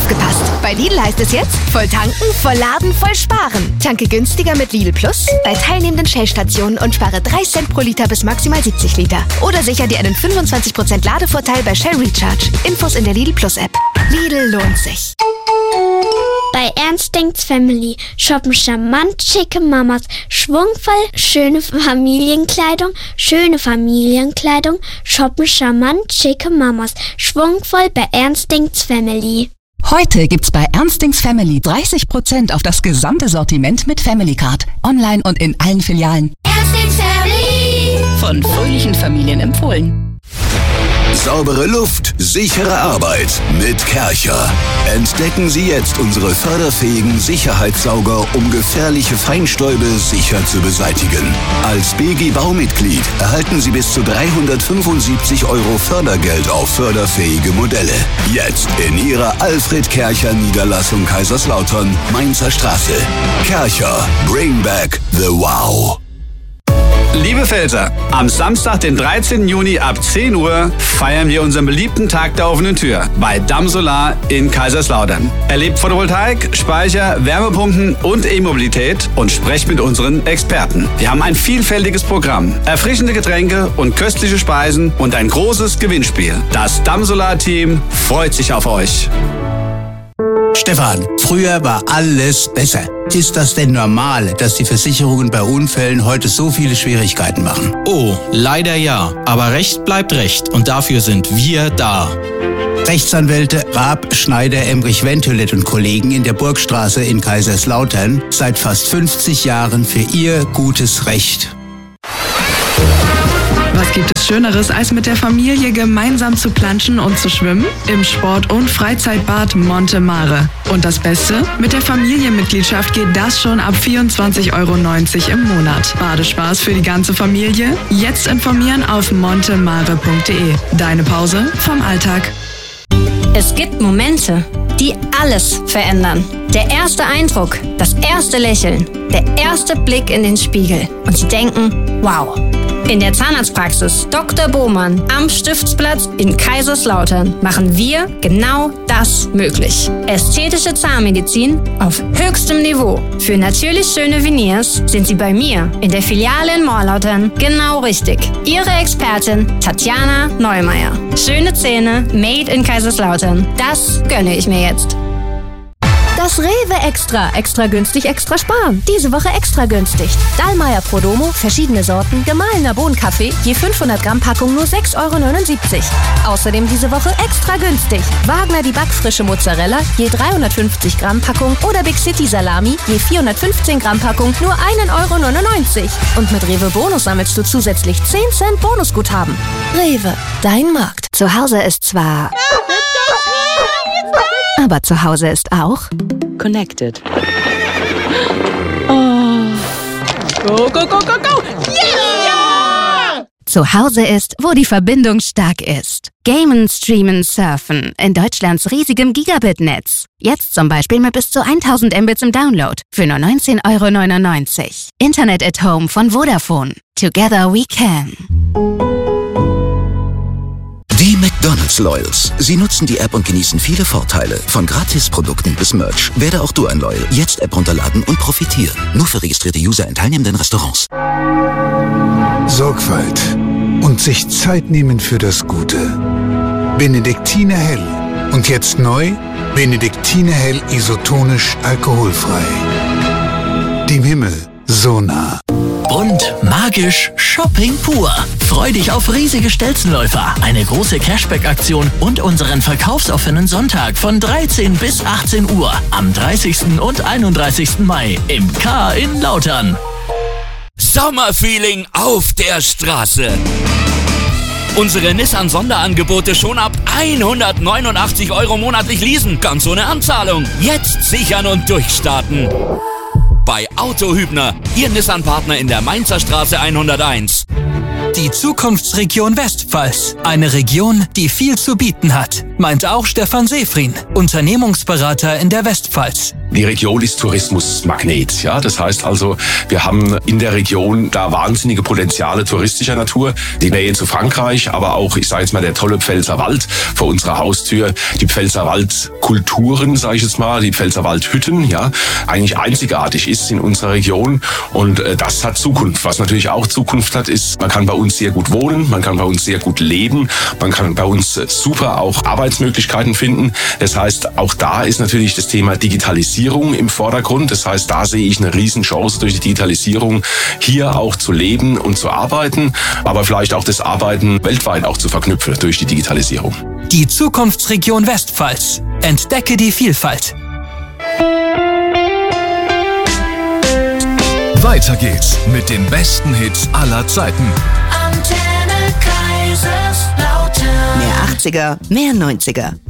Aufgepasst! Bei Lidl heißt es jetzt, voll tanken, voll laden, voll sparen. Tanke günstiger mit Lidl Plus bei teilnehmenden Shell-Stationen und spare 3 Cent pro Liter bis maximal 70 Liter. Oder sicher dir einen 25% Ladevorteil bei Shell Recharge. Infos in der Lidl Plus App. Lidl lohnt sich. Bei Ernst denkt's Family shoppen charmant schicke Mamas, schwungvoll schöne Familienkleidung, shoppen charmant schicke Mamas, schwungvoll bei Ernst denkt's Family. Heute gibt's bei Ernst denkt's Family 30% auf das gesamte Sortiment mit Family Card. Online und in allen Filialen. Ernst denkt's Family. Von fröhlichen Familien empfohlen. Saubere Luft, sichere Arbeit mit Kärcher. Entdecken Sie jetzt unsere förderfähigen Sicherheitssauger, um gefährliche Feinstäube sicher zu beseitigen. Als BG-Baumitglied erhalten Sie bis zu 375 € Fördergeld auf förderfähige Modelle. Jetzt in Ihrer Alfred Kärcher Niederlassung Kaiserslautern, Mainzer Straße. Kärcher, bring back the wow. Liebe Pfälzer, am Samstag, den 13. Juni ab 10 Uhr feiern wir unseren beliebten Tag der offenen Tür bei Damm Solar in Kaiserslautern. Erlebt Photovoltaik, Speicher, Wärmepumpen und E-Mobilität und sprecht mit unseren Experten. Wir haben ein vielfältiges Programm, erfrischende Getränke und köstliche Speisen und ein großes Gewinnspiel. Das Damm Solar Team freut sich auf euch. Stefan, früher war alles besser. Ist das denn normal, dass die Versicherungen bei Unfällen heute so viele Schwierigkeiten machen? Oh, leider ja. Aber Recht bleibt Recht und dafür sind wir da. Rechtsanwälte Raab, Schneider, Emrich, Ventolet und Kollegen in der Burgstraße in Kaiserslautern seit fast 50 Jahren für ihr gutes Recht. Was gibt es Schöneres, als mit der Familie gemeinsam zu planschen und zu schwimmen? Im Sport- und Freizeitbad Monte Mare. Und das Beste? Mit der Familienmitgliedschaft geht das schon ab 24,90 € im Monat. Badespaß für die ganze Familie? Jetzt informieren auf montemare.de. Deine Pause vom Alltag. Es gibt Momente, die alles verändern. Der erste Eindruck, das erste Lächeln, der erste Blick in den Spiegel. Und Sie denken, wow. In der Zahnarztpraxis Dr. Bohmann am Stiftsplatz in Kaiserslautern machen wir genau das möglich. Ästhetische Zahnmedizin auf höchstem Niveau. Für natürlich schöne Veneers sind Sie bei mir in der Filiale in Morlautern genau richtig. Ihre Expertin Tatjana Neumeier. Schöne Zähne made in Kaiserslautern. Das gönne ich mir jetzt. Das Rewe Extra. Extra günstig, extra sparen. Diese Woche extra günstig. Dallmayr Prodomo, verschiedene Sorten, gemahlener Bohnenkaffee, je 500 Gramm Packung nur 6,79 €. Außerdem diese Woche extra günstig. Wagner die backfrische Mozzarella, je 350 Gramm Packung oder Big City Salami, je 415 Gramm Packung nur 1,99 €. Und mit Rewe Bonus sammelst du zusätzlich 10 Cent Bonusguthaben. Rewe, dein Markt. Zu Hause ist zwar... aber zu Hause ist auch... Connected. Oh. Go, go, go, go, go! Yeah! Zu Hause ist, wo die Verbindung stark ist. Gamen, streamen, surfen in Deutschlands riesigem Gigabit-Netz. Jetzt zum Beispiel mit bis zu 1000 Mbits im Download für nur 19,99 €. Internet at Home von Vodafone. Together we can. Die McDonald's Loyals. Sie nutzen die App und genießen viele Vorteile. Von Gratisprodukten bis Merch. Werde auch du ein Loyal. Jetzt App runterladen und profitieren. Nur für registrierte User in teilnehmenden Restaurants. Sorgfalt und sich Zeit nehmen für das Gute. Benediktiner Hell. Und jetzt neu, Benediktiner Hell isotonisch alkoholfrei. Dem Himmel so nah. Bunt, magisch, Shopping pur. Freu dich auf riesige Stelzenläufer, eine große Cashback-Aktion und unseren verkaufsoffenen Sonntag von 13 bis 18 Uhr am 30. und 31. Mai im K in Lautern. Sommerfeeling auf der Straße. Unsere Nissan-Sonderangebote schon ab 189 € monatlich leasen, ganz ohne Anzahlung. Jetzt sichern und durchstarten. Bei Auto Hübner, Ihr Nissan-Partner in der Mainzer Straße 101. Die Zukunftsregion Westpfalz. Eine Region, die viel zu bieten hat, meint auch Stefan Seefrin, Unternehmungsberater in der Westpfalz. Die Region ist Tourismusmagnet. Ja, das heißt also, wir haben in der Region da wahnsinnige Potenziale touristischer Natur. Die Nähe zu Frankreich, aber auch, ich sage jetzt mal, der tolle Pfälzerwald vor unserer Haustür. Die Pfälzerwaldkulturen, sage ich jetzt mal, die Pfälzerwaldhütten, ja, eigentlich einzigartig ist in unserer Region. Und das hat Zukunft. Was natürlich auch Zukunft hat, ist, man kann bei uns sehr gut wohnen, man kann bei uns sehr gut leben, man kann bei uns super auch Arbeitsmöglichkeiten finden. Das heißt, auch da ist natürlich das Thema Digitalisierung im Vordergrund. Das heißt, da sehe ich eine Riesenchance durch die Digitalisierung, hier auch zu leben und zu arbeiten, aber vielleicht auch das Arbeiten weltweit auch zu verknüpfen durch die Digitalisierung. Die Zukunftsregion Westpfalz. Entdecke die Vielfalt. Weiter geht's mit den besten Hits aller Zeiten. Antenne Kaiserslautern. Mehr 80er, mehr 90er.